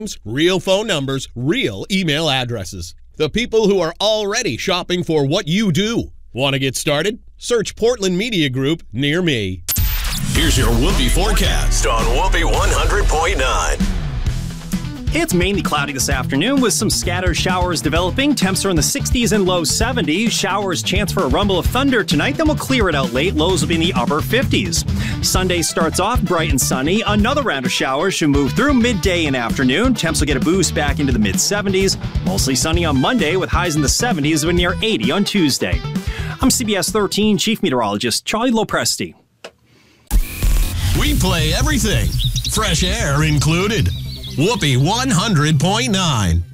real phone numbers, real email addresses. The people who are already shopping for what you do. Want to get started? Search Portland Media Group near me. Here's your Whoopee forecast on Whoopee 100.9. It's mainly cloudy this afternoon with some scattered showers developing. Temps are in the 60s and low 70s. Showers, chance for a rumble of thunder tonight, then we'll clear it out late. Lows will be in the upper 50s. Sunday starts off bright and sunny. Another round of showers should move through midday and afternoon. Temps will get a boost back into the mid 70s. Mostly sunny on Monday with highs in the 70s of near 80 on Tuesday. I'm CBS 13 Chief Meteorologist Charlie Lopresti. We play everything, fresh air included. Whoopee 100.9.